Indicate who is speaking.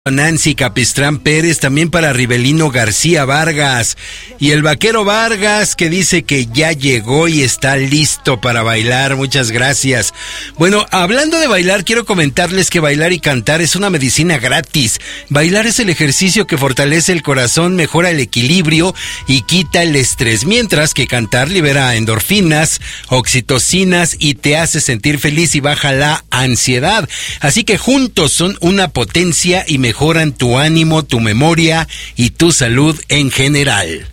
Speaker 1: Nancy Capistrán Pérez, también para Rivelino García Vargas y el Vaquero Vargas, que dice que ya llegó y está listo para bailar. Muchas gracias. Bueno, hablando de bailar, quiero comentarles que bailar y cantar es una medicina gratis. Bailar es el ejercicio que fortalece el corazón, mejora el equilibrio y quita el estrés, mientras que cantar libera endorfinas, oxitocinas y te hace sentir feliz y baja la ansiedad. Así que juntos son una potencia y mejoran tu ánimo, tu memoria y tu salud en general.